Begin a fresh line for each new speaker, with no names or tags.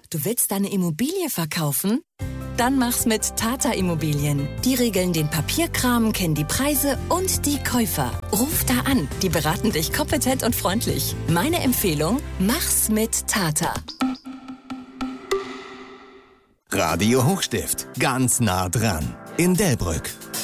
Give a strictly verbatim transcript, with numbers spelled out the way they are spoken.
Du willst deine Immobilie verkaufen? Dann mach's mit Tata Immobilien. Die regeln den Papierkram, kennen die Preise und die Käufer. Ruf da an, die beraten dich kompetent und freundlich. Meine Empfehlung, mach's mit Tata.
Radio Hochstift, ganz nah dran. In Delbrück.